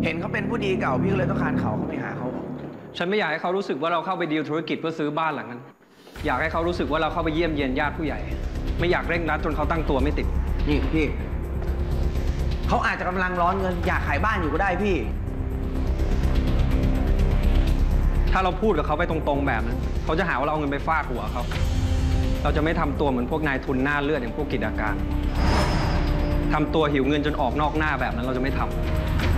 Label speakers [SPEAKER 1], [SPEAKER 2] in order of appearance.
[SPEAKER 1] เห็นเขาเป็นผู้ดีเก่าพี่ก็เลยต้องการเขาไปหาเขา
[SPEAKER 2] ฉันไม่อยากให้เขารู้สึกว่าเราเข้าไปดีลธุรกิจเพื่อซื้อบ้านหลังนั้น อยากให้เขารู้สึกว่าเราเข้าไปเยี่ยมเยียนญาติผู้ใหญ่ ไม่อยากเร่งรัดจนเขาตั้งตัวไม่ติด
[SPEAKER 1] นี่พี่เขาอาจจะกำลังร้อนเงินอยากขายบ้านอยู่ก็ได้พี่
[SPEAKER 2] ถ้าเราพูดกับเขาไปตรงๆแบบนั้นเขาจะหาว่าเราเอาเงินไปฟาดหัวเขาเราจะไม่ทำตัวเหมือนพวกนายทุนหน้าเลือดอย่างพวกกิจการทำตัวหิวเงินจนออกนอกหน้าแบบนั้นเราจะไม่ทำ